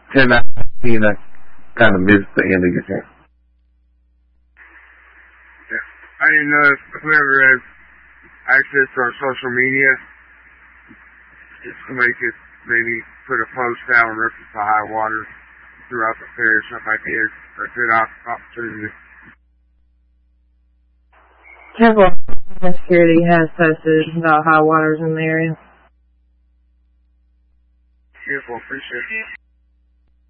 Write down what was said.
10-19, I kind of missed the end of your thing. Yeah. I didn't know if whoever has access to our social media, if somebody could maybe put a post out in reference to high water throughout the parish. That might be a good opportunity. Temple Security has posted about high waters in the area. Beautiful, appreciate it.